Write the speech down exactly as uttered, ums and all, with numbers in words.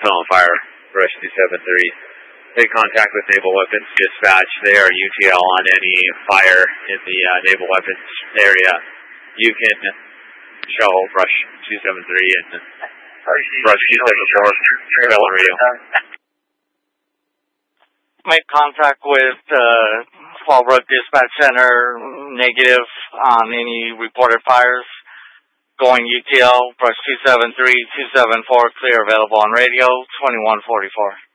on fire, Brush two seven three. Take contact with Naval Weapons Dispatch. They are U T L on any fire in the uh, Naval Weapons area. You can show Brush two seven three and Brush two seven four. Trail on radio. Make contact with uh, Fallbrook Dispatch Center, negative on any reported fires. Going U T L, Brush two seven three, two seven four, clear, available on radio, twenty-one forty-four.